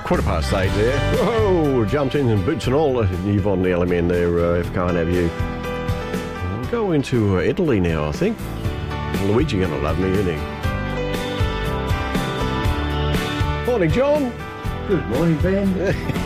8 there. Whoa, jumped in boots and all. Yvonne Elliman there, if can't have you. We'll go into Italy now, I think. Luigi gonna love me, isn't he? Morning, John. Good morning, Ben.